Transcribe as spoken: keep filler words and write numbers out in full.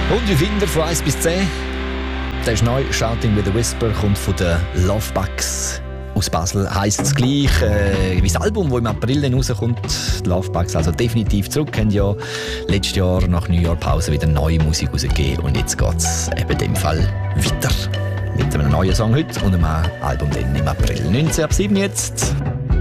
Und wie findet ihr von eins bis zehn? Der ist neu, Shouting with a Whisper, kommt von den Lovebugs aus Basel. Heisst es gleich äh, wie das Album, das im April dann rauskommt. Die Lovebugs also definitiv zurück. Haben ja letztes Jahr nach Neujahrpause wieder neue Musik rausgegeben. Und jetzt geht es eben in dem Fall weiter. Mit einem neuen Song heute und einem Album dann im April. neunzehn ab sieben jetzt.